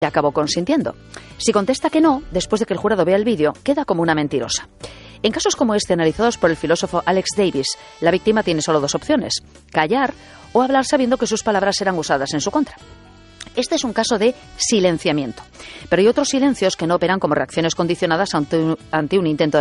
y acabó consintiendo. Si contesta que no, después de que el jurado vea el vídeo, queda como una mentirosa. En casos como este, analizados por el filósofo Alex Davis, la víctima tiene solo dos opciones: callar o hablar sabiendo que sus palabras serán usadas en su contra. Este es un caso de silenciamiento, pero hay otros silencios que no operan como reacciones condicionadas ante un intento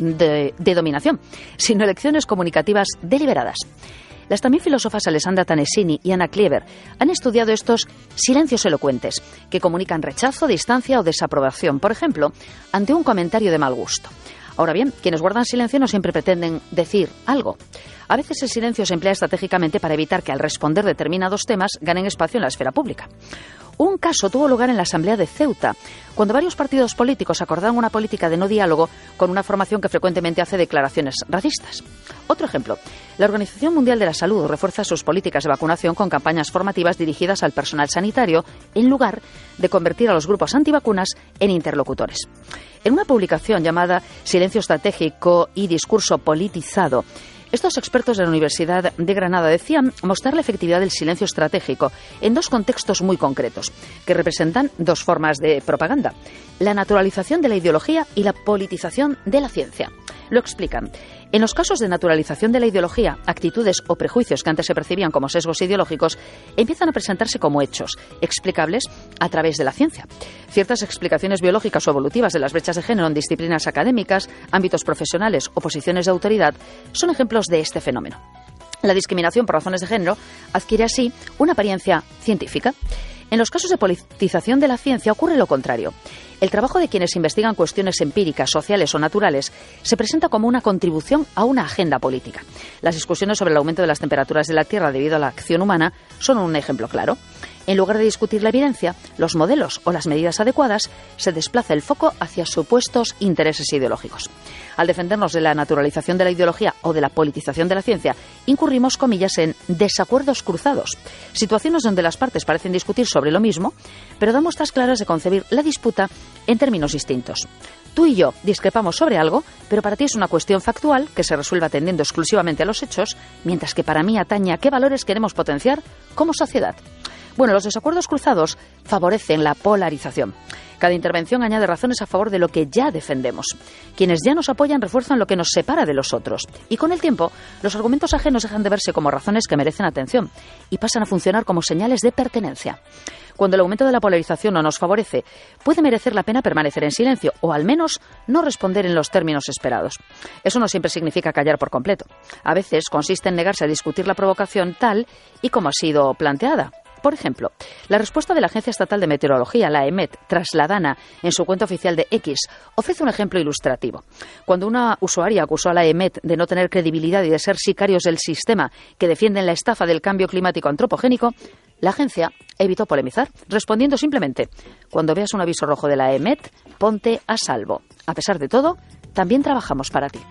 de dominación, sino elecciones comunicativas deliberadas. Las también filósofas Alessandra Tanesini y Anna Clever han estudiado estos silencios elocuentes, que comunican rechazo, distancia o desaprobación, por ejemplo, ante un comentario de mal gusto. Ahora bien, quienes guardan silencio no siempre pretenden decir algo. A veces el silencio se emplea estratégicamente para evitar que al responder determinados temas ganen espacio en la esfera pública. Un caso tuvo lugar en la Asamblea de Ceuta, cuando varios partidos políticos acordaron una política de no diálogo con una formación que frecuentemente hace declaraciones racistas. Otro ejemplo, la Organización Mundial de la Salud refuerza sus políticas de vacunación con campañas formativas dirigidas al personal sanitario, en lugar de convertir a los grupos antivacunas en interlocutores. En una publicación llamada Silencio estratégico y discurso politizado, estos expertos de la Universidad de Granada decían mostrar la efectividad del silencio estratégico en dos contextos muy concretos, que representan dos formas de propaganda: la naturalización de la ideología y la politización de la ciencia. Lo explican. En los casos de naturalización de la ideología, actitudes o prejuicios que antes se percibían como sesgos ideológicos empiezan a presentarse como hechos, explicables a través de la ciencia. Ciertas explicaciones biológicas o evolutivas de las brechas de género en disciplinas académicas, ámbitos profesionales o posiciones de autoridad son ejemplos de este fenómeno. La discriminación por razones de género adquiere así una apariencia científica. En los casos de politización de la ciencia ocurre lo contrario. El trabajo de quienes investigan cuestiones empíricas, sociales o naturales se presenta como una contribución a una agenda política. Las discusiones sobre el aumento de las temperaturas de la Tierra debido a la acción humana son un ejemplo claro. En lugar de discutir la evidencia, los modelos o las medidas adecuadas, se desplaza el foco hacia supuestos intereses ideológicos. Al defendernos de la naturalización de la ideología o de la politización de la ciencia, incurrimos, comillas, en desacuerdos cruzados, situaciones donde las partes parecen discutir sobre lo mismo, pero dan muestras claras de concebir la disputa en términos distintos. Tú y yo discrepamos sobre algo, pero para ti es una cuestión factual que se resuelve atendiendo exclusivamente a los hechos, mientras que para mí atañe a qué valores queremos potenciar como sociedad. Bueno, los desacuerdos cruzados favorecen la polarización. Cada intervención añade razones a favor de lo que ya defendemos. Quienes ya nos apoyan refuerzan lo que nos separa de los otros. Y con el tiempo, los argumentos ajenos dejan de verse como razones que merecen atención y pasan a funcionar como señales de pertenencia. Cuando el aumento de la polarización no nos favorece, puede merecer la pena permanecer en silencio o al menos no responder en los términos esperados. Eso no siempre significa callar por completo. A veces consiste en negarse a discutir la provocación tal y como ha sido planteada. Por ejemplo, la respuesta de la Agencia Estatal de Meteorología, la EMET, tras la DANA, en su cuenta oficial de X, ofrece un ejemplo ilustrativo. Cuando una usuaria acusó a la EMET de no tener credibilidad y de ser sicarios del sistema que defienden la estafa del cambio climático antropogénico, la agencia evitó polemizar, respondiendo simplemente: cuando veas un aviso rojo de la EMET, ponte a salvo. A pesar de todo, también trabajamos para ti.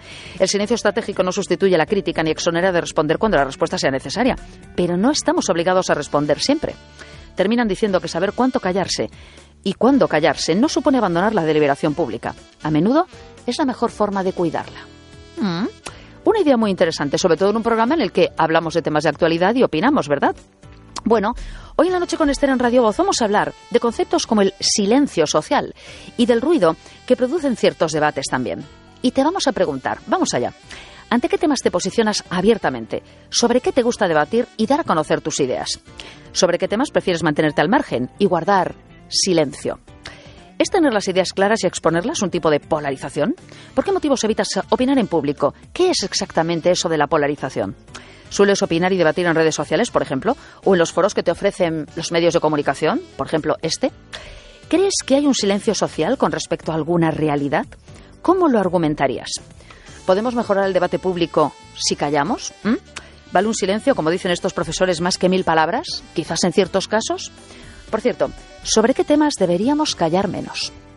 El silencio estratégico no sustituye la crítica ni exonera de responder cuando la respuesta sea necesaria, pero no estamos obligados a responder siempre. Terminan diciendo que saber cuánto callarse y cuándo callarse no supone abandonar la deliberación pública. A menudo es la mejor forma de cuidarla. Una idea muy interesante, sobre todo en un programa en el que hablamos de temas de actualidad y opinamos, ¿verdad? Bueno, hoy en la noche con Esther en Radio Voz vamos a hablar de conceptos como el silencio social y del ruido que producen ciertos debates también. Y te vamos a preguntar, vamos allá, ¿ante qué temas te posicionas abiertamente? ¿Sobre qué te gusta debatir y dar a conocer tus ideas? ¿Sobre qué temas prefieres mantenerte al margen y guardar silencio? ¿Es tener las ideas claras y exponerlas un tipo de polarización? ¿Por qué motivos evitas opinar en público? ¿Qué es exactamente eso de la polarización? ¿Sueles opinar y debatir en redes sociales, por ejemplo, o en los foros que te ofrecen los medios de comunicación, por ejemplo, este? ¿Crees que hay un silencio social con respecto a alguna realidad? ¿Cómo lo argumentarías? ¿Podemos mejorar el debate público si callamos? ¿Vale un silencio, como dicen estos profesores, más que 1000 palabras? Quizás en ciertos casos. Por cierto, ¿sobre qué temas deberíamos callar menos?